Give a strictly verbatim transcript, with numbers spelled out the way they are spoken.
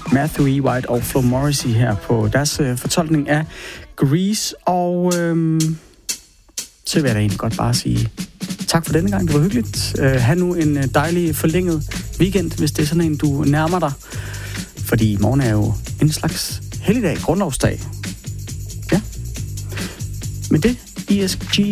Matthew E. White og Flo Morrissey her på deres øh, fortolkning af Grease. Og øh, så vil jeg da egentlig godt bare sige tak for denne gang. Det var hyggeligt. Øh, ha' nu en dejlig forlænget weekend, hvis det er sådan en, du nærmer dig. Fordi i morgen er jo en slags helligdag, grundlovsdag. Ja. Med det, E S G